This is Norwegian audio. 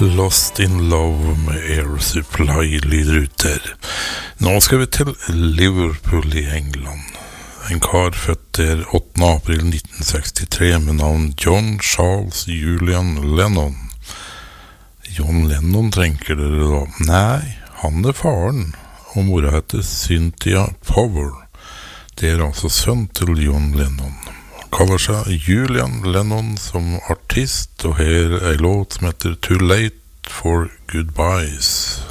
Lost in Love med Air Supply lyder ut der. Nå skal vi til Liverpool i England. En kar født der 8. april 1963 med navn John Charles Julian Lennon. John Lennon trenger dere da? Nei, han faren, og mora heter Cynthia Power. Det altså sønn til John Lennon. Kaller seg Julian Lennon som artist, og her låt som heter Too Late for Goodbyes.